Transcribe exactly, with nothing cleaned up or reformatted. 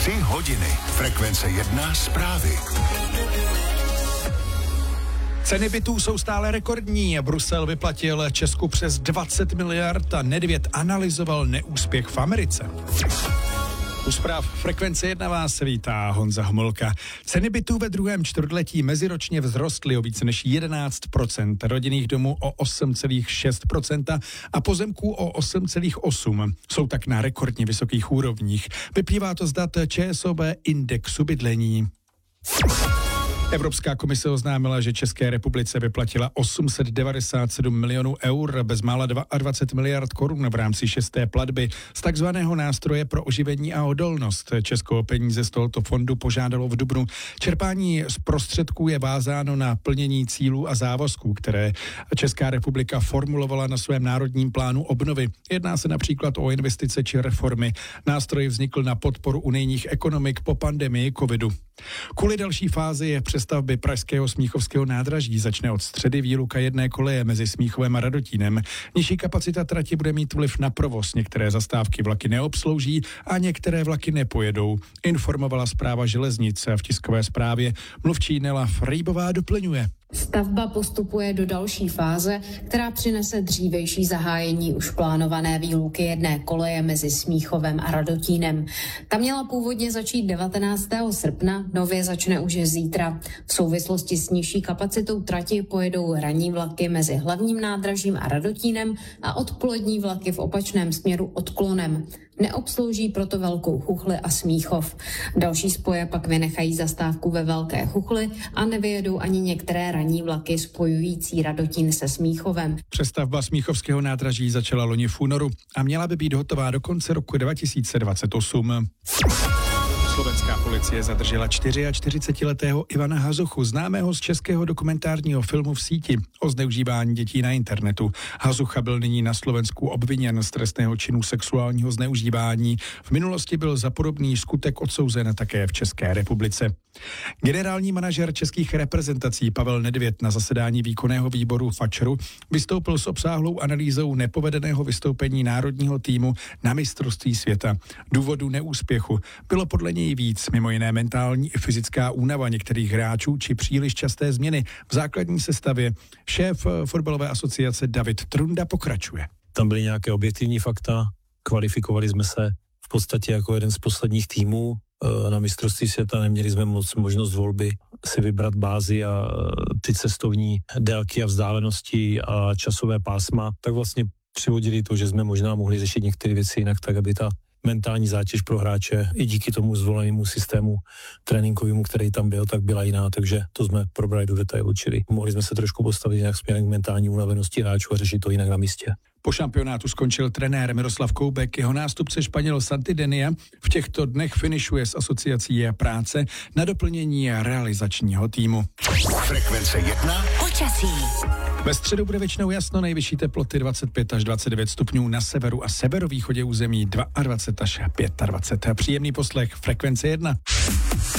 Tři hodiny. Frekvence jedna zprávy. Ceny bytů jsou stále rekordní. Brusel vyplatil Česku přes dvacet miliard a Nedvěd analyzoval neúspěch v Americe. U zpráv Frekvence jedna vás vítá Honza Homolka. Ceny bytů ve druhém čtvrtletí meziročně vzrostly o více než jedenáct procent, rodinných domů o osm celá šest procenta a pozemků o osm celá osm procenta. Jsou tak na rekordně vysokých úrovních. Vyplývá to z dat ČSOB indexu bydlení. Evropská komise oznámila, že České republice vyplatila osm set devadesát sedm milionů eur, bezmála dvacet dva miliard korun v rámci šesté platby z takzvaného nástroje pro oživení a odolnost. Česko o peníze z tohoto fondu požádalo v dubnu. Čerpání z prostředků je vázáno na plnění cílů a závazků, které Česká republika formulovala na svém národním plánu obnovy. Jedná se například o investice či reformy. Nástroj vznikl na podporu unijních ekonomik po pandemii covidu. Kvůli další fázi je přestavby pražského Smíchovského nádraží začne od středy výluka jedné koleje mezi Smíchovem a Radotínem. Nižší kapacita trati bude mít vliv na provoz. Některé zastávky vlaky neobslouží a některé vlaky nepojedou, informovala Správa železnic. V tiskové zprávě mluvčí Nela Frejbová doplňuje. Stavba postupuje do další fáze, která přinese dřívejší zahájení už plánované výluky jedné koleje mezi Smíchovem a Radotínem. Ta měla původně začít devatenáctého srpna, nově začne už zítra. V souvislosti s nižší kapacitou trati pojedou ranní vlaky mezi hlavním nádražím a Radotínem a odpolední vlaky v opačném směru odklonem. Neobslouží proto Velkou Chuchli a Smíchov. Další spoje pak vynechají zastávku ve Velké Chuchli a nevyjedou ani některé ranní vlaky spojující Radotín se Smíchovem. Přestavba Smíchovského nádraží začala loni v únoru a měla by být hotová do konce roku dva tisíce dvacet osm. Slovenská policie zadržela čtyřiačtyřicetiletého Ivana Hazuchu, známého z českého dokumentárního filmu V síti o zneužívání dětí na internetu. Hazucha byl nyní na Slovensku obviněn z trestného činu sexuálního zneužívání. V minulosti byl za podobný skutek odsouzen také v České republice. Generální manažer českých reprezentací Pavel Nedvěd na zasedání výkonného výboru FAČRu vystoupil s obsáhlou analýzou nepovedeného vystoupení národního týmu na mistrovství světa. Důvodu neúspěchu bylo podle něj víc, mimo jiné mentální i fyzická únava některých hráčů či příliš časté změny v základní sestavě. Šéf fotbalové asociace David Trunda pokračuje. Tam byly nějaké objektivní fakta, kvalifikovali jsme se v podstatě jako jeden z posledních týmů na mistrovství světa, neměli jsme moc možnost volby si vybrat bázi a ty cestovní délky a vzdálenosti a časové pásma, tak vlastně přivodili to, že jsme možná mohli řešit některé věci jinak, tak aby ta mentální zátěž pro hráče i díky tomu zvolenému systému tréninkovému, který tam byl, tak byla jiná, takže to jsme probrali do detailu, čili mohli jsme se trošku postavit jinak směrem k mentální unavenosti hráčů a řešit to jinak na místě. Po šampionátu skončil trenér Miroslav Koubek, jeho nástupce Španěl Santidenia v těchto dnech finišuje s asociací práce na doplnění realizačního týmu. Frekvence jedna. Počasí. Ve středu bude většinou jasno, nejvyšší teploty dvacet pět až dvacet devět stupňů na severu a severovýchodě území dvacet dva až dvacet pět. Příjemný poslech Frekvence jedna.